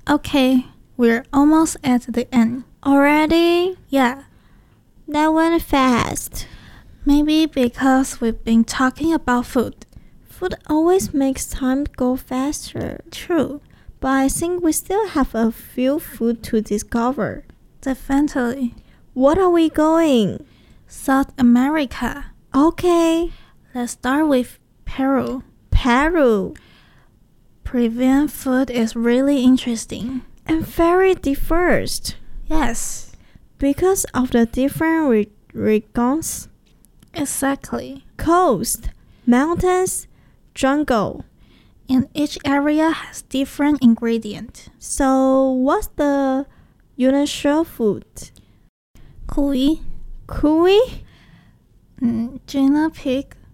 Okay, we're almost at the end. Already? Yeah, That went fast. maybe because we've been talking about food. Food always makes time go faster. True, But I think we still have a few food to discover. definitely. What are we going? South America. Okay. Let's start with Peru. Peru. Peruvian food is really interesting. And very diverse. Yes, Because of the different regions, exactly. coast, mountains, jungle. And each area has different ingredients. So what's the unusual food? Cuy, Cuy? Gina pig,